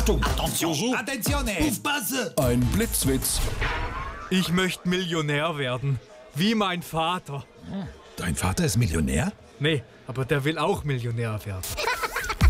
Achtung! Attention! Attenzione! Aufpasse! Ein Blitzwitz. Ich möchte Millionär werden. Wie mein Vater. Dein Vater ist Millionär? Nee, aber der will auch Millionär werden.